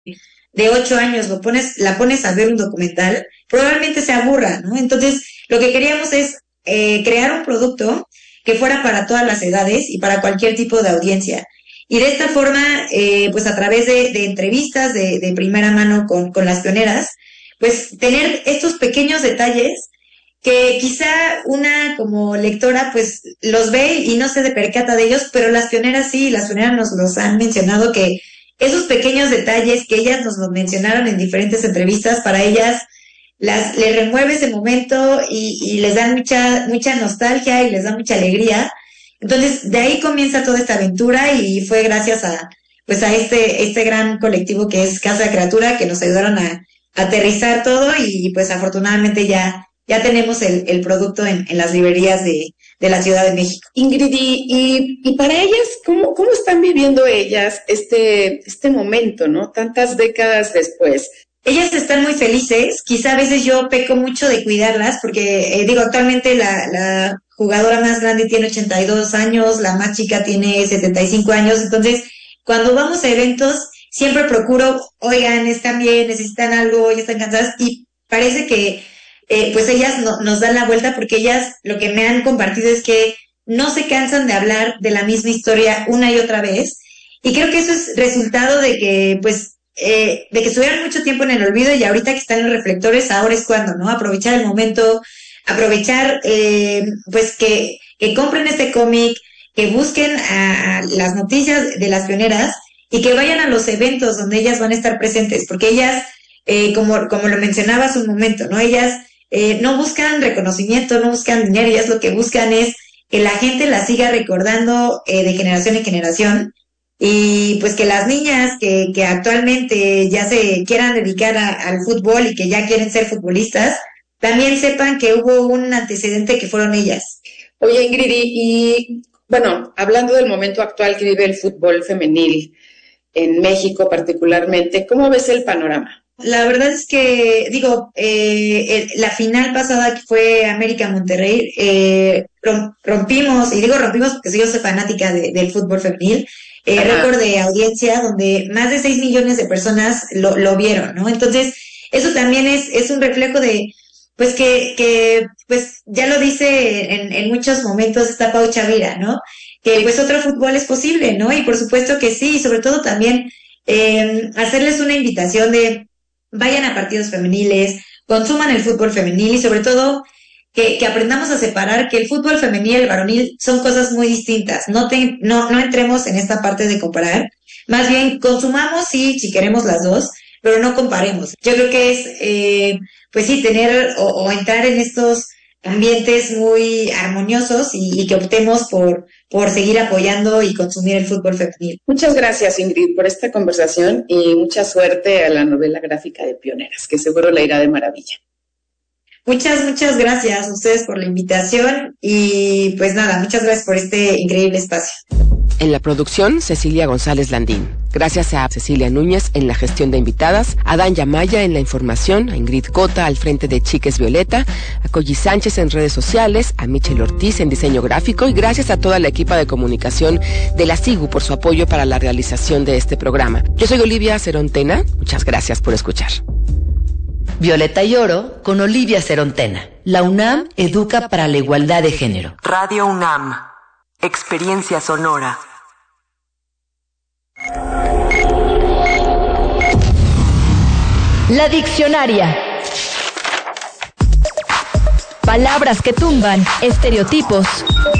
de 8 años la pones a ver un documental, probablemente se aburra, ¿no? Entonces, lo que queríamos es crear un producto que fuera para todas las edades y para cualquier tipo de audiencia. Y de esta forma, pues a través de entrevistas de primera mano con las pioneras, pues tener estos pequeños detalles que quizá una como lectora pues los ve y no se percata de ellos, pero las pioneras sí, las pioneras nos los han mencionado que esos pequeños detalles que ellas nos los mencionaron en diferentes entrevistas, para ellas les remueve ese momento y les dan mucha nostalgia y les da mucha alegría. Entonces, de ahí comienza toda esta aventura y fue gracias pues a este gran colectivo que es Casa de Criatura, que nos ayudaron a aterrizar todo y pues afortunadamente ya tenemos el producto en las librerías de la Ciudad de México. Ingrid, y para ellas, ¿cómo están viviendo ellas este momento, ¿no? Tantas décadas después. Ellas están muy felices, quizá a veces yo peco mucho de cuidarlas, porque actualmente la jugadora más grande tiene 82 años, la más chica tiene 75 años, entonces cuando vamos a eventos siempre procuro, oigan, están bien, necesitan algo, ya están cansadas, y parece que pues ellas nos dan la vuelta, porque ellas lo que me han compartido es que no se cansan de hablar de la misma historia una y otra vez, y creo que eso es resultado de que pues de que estuvieron mucho tiempo en el olvido y ahorita que están en los reflectores, ahora es cuando, ¿no? Aprovechar el momento, aprovechar pues que compren este cómic, que busquen a las noticias de las pioneras y que vayan a los eventos donde ellas van a estar presentes, porque ellas, como lo mencionaba hace un momento, ¿no? Ellas no buscan reconocimiento, no buscan dinero, ellas lo que buscan es que la gente las siga recordando de generación en generación. Y pues que las niñas que actualmente ya se quieran dedicar al fútbol y que ya quieren ser futbolistas, también sepan que hubo un antecedente que fueron ellas. Oye, Ingrid, y bueno, hablando del momento actual que vive el fútbol femenil en México particularmente, ¿cómo ves el panorama? La verdad es que, la final pasada que fue América Monterrey, rompimos, y digo rompimos porque yo soy fanática del fútbol femenil, récord de audiencia donde más de 6 millones de personas lo vieron, ¿no? Entonces, eso también es un reflejo de, pues que pues ya lo dice en muchos momentos esta Pau Chavira, ¿no? Que pues otro fútbol es posible, ¿no? Y por supuesto que sí, y sobre todo también hacerles una invitación de vayan a partidos femeniles, consuman el fútbol femenil y sobre todo que aprendamos a separar que el fútbol femenil y el varonil son cosas muy distintas. No entremos en esta parte de comparar. Más bien, consumamos, sí, si queremos las dos, pero no comparemos. Yo creo que es, pues sí, tener o entrar en estos ambientes muy armoniosos y que optemos por seguir apoyando y consumir el fútbol femenil. Muchas gracias, Ingrid, por esta conversación y mucha suerte a la novela gráfica de Pioneras, que seguro le irá de maravilla. Muchas gracias a ustedes por la invitación y pues nada, muchas gracias por este increíble espacio. En la producción, Cecilia González Landín. Gracias a Cecilia Núñez en la gestión de invitadas, a Dan Yamaya en la información, a Ingrid Cota al frente de Chiques Violeta, a Colly Sánchez en redes sociales, a Michel Ortiz en diseño gráfico y gracias a toda la equipa de comunicación de la SIGU por su apoyo para la realización de este programa. Yo soy Olivia Cerontena, muchas gracias por escuchar. Violeta y Oro con Olivia Cerontena. La UNAM educa para la igualdad de género. Radio UNAM. Experiencia sonora. La diccionaria. Palabras que tumban estereotipos.